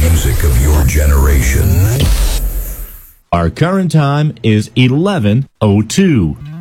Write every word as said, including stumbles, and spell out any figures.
music of your generation. Our current time is eleven oh two.